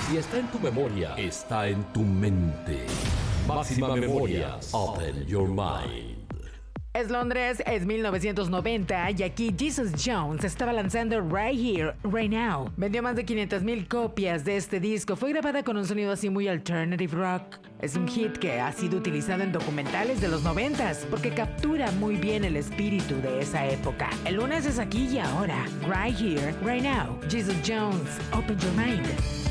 Si está en tu memoria, está en tu mente. Máxima Memorias. Open your mind. Es Londres, es 1990 y aquí Jesus Jones estaba lanzando Right Here, Right Now. Vendió más de 500,000 copias de este disco. Fue grabada con un sonido así muy alternative rock. Es un hit que ha sido utilizado en documentales de los 90s porque captura muy bien el espíritu de esa época. El lunes es aquí y ahora. Right Here, Right Now. Jesus Jones, Open Your Mind.